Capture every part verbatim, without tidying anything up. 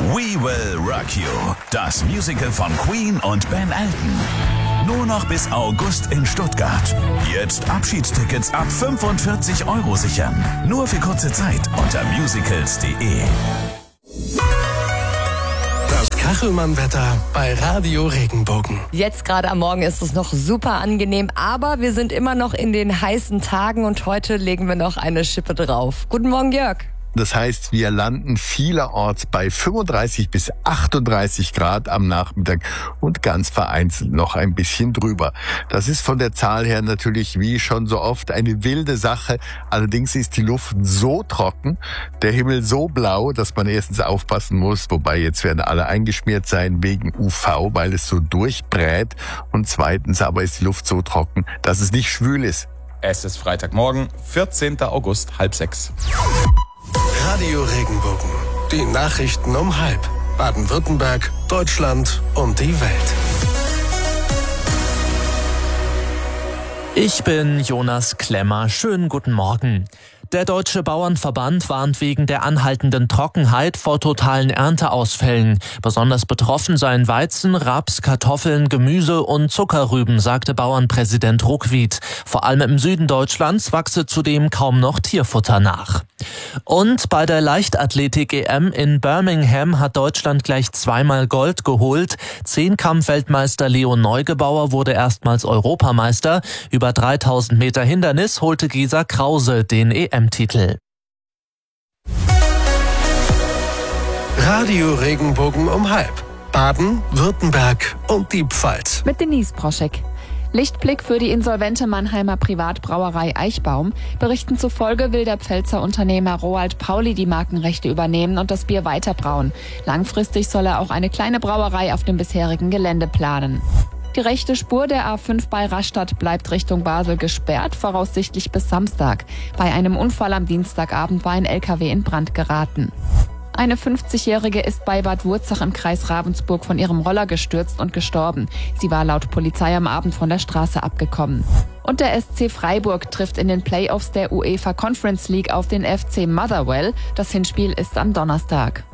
We Will Rock You, das Musical von Queen und Ben Elton. Nur noch bis August in Stuttgart. Jetzt Abschiedstickets ab fünfundvierzig Euro sichern. Nur für kurze Zeit unter musicals punkt de. Das Kachelmann-Wetter bei Radio Regenbogen. Jetzt gerade am Morgen ist es noch super angenehm, aber wir sind immer noch in den heißen Tagen und heute legen wir noch eine Schippe drauf. Guten Morgen, Jörg. Das heißt, wir landen vielerorts bei fünfunddreißig bis achtunddreißig Grad am Nachmittag und ganz vereinzelt noch ein bisschen drüber. Das ist von der Zahl her natürlich wie schon so oft eine wilde Sache. Allerdings ist die Luft so trocken, der Himmel so blau, dass man erstens aufpassen muss, wobei jetzt werden alle eingeschmiert sein wegen U V, weil es so durchbrät. Und zweitens aber ist die Luft so trocken, dass es nicht schwül ist. Es ist Freitagmorgen, vierzehnten August, halb sechs. Radio Regenbogen. Die Nachrichten um halb. Baden-Württemberg, Deutschland und die Welt. Ich bin Jonas Klemmer. Schönen guten Morgen. Der Deutsche Bauernverband warnt wegen der anhaltenden Trockenheit vor totalen Ernteausfällen. Besonders betroffen seien Weizen, Raps, Kartoffeln, Gemüse und Zuckerrüben, sagte Bauernpräsident Ruckwied. Vor allem im Süden Deutschlands wachse zudem kaum noch Tierfutter nach. Und bei der Leichtathletik-E M in Birmingham hat Deutschland gleich zweimal Gold geholt. Zehnkampf-Weltmeister Leon Neugebauer wurde erstmals Europameister. Über dreitausend Meter Hindernis holte Gesa Krause den E M-Titel. Radio Regenbogen um halb. Baden, Württemberg und die Pfalz. Mit Denise Proschek. Lichtblick für die insolvente Mannheimer Privatbrauerei Eichbaum. Berichten zufolge will der Pfälzer Unternehmer Roald Pauli die Markenrechte übernehmen und das Bier weiterbrauen. Langfristig soll er auch eine kleine Brauerei auf dem bisherigen Gelände planen. Die rechte Spur der A fünf bei Rastatt bleibt Richtung Basel gesperrt, voraussichtlich bis Samstag. Bei einem Unfall am Dienstagabend war ein L K W in Brand geraten. Eine fünfzigjährige ist bei Bad Wurzach im Kreis Ravensburg von ihrem Roller gestürzt und gestorben. Sie war laut Polizei am Abend von der Straße abgekommen. Und der S C Freiburg trifft in den Playoffs der UEFA Conference League auf den F C Motherwell. Das Hinspiel ist am Donnerstag.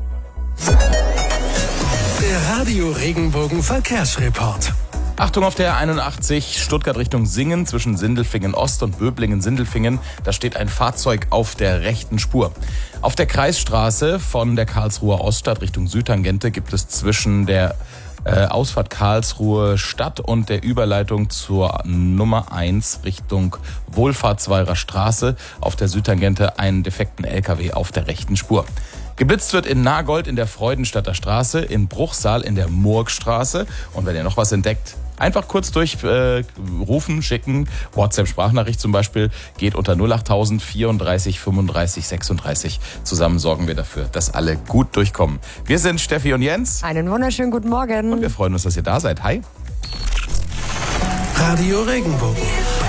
Der Radio Regenbogen Verkehrsreport. Achtung auf der einundachtzig, Stuttgart Richtung Singen, zwischen Sindelfingen Ost und Böblingen-Sindelfingen. Da steht ein Fahrzeug auf der rechten Spur. Auf der Kreisstraße von der Karlsruher Oststadt Richtung Südtangente gibt es zwischen der äh, Ausfahrt Karlsruhe Stadt und der Überleitung zur Nummer eins Richtung Wohlfahrtsweiler Straße auf der Südtangente einen defekten L K W auf der rechten Spur. Geblitzt wird in Nagold in der Freudenstadter Straße, in Bruchsal in der Murgstraße. Und wenn ihr noch was entdeckt, einfach kurz durchrufen, äh, schicken. WhatsApp-Sprachnachricht zum Beispiel geht unter null achttausend vierunddreißig fünfunddreißig sechsunddreißig. Zusammen sorgen wir dafür, dass alle gut durchkommen. Wir sind Steffi und Jens. Einen wunderschönen guten Morgen. Und wir freuen uns, dass ihr da seid. Hi. Radio Regenbogen.